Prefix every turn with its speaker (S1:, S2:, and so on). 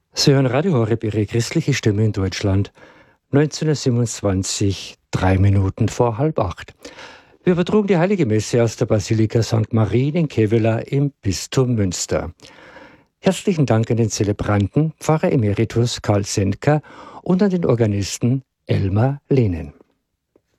S1: Sie hören Radio Horeb, Ihre christliche Stimme in Deutschland, 1927, 3 Minuten vor 7:30. Wir übertrugen die Heilige Messe aus der Basilika St. Marien in Kevela im Bistum Münster. Herzlichen Dank an den Zelebranten, Pfarrer Emeritus Karl Sendker und an den Organisten Elmar Lehnen.